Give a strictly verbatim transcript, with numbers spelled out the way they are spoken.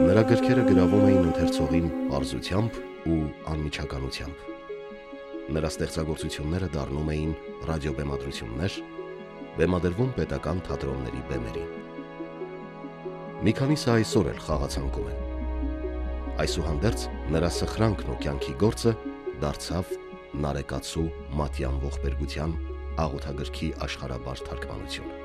Նրա գրքերը գրավում էին ընթերցողին պարզությամբ ու անմիջականությամբ։ Նրա ստեղծագործությունները դառնում էին ռադիոբեմադրություններ, բեմադրվում պետական թատրոնների բեմերին։ Մի քանիսը այսօր էլ խաղացանկում են։ Այսուհանդերձ նրա սխրանքն ու կյանքի գործը դարձավ Նարեկացու Մատյան ողբերգության աղոթագրքի աշխարհաբար թարգմանությունը։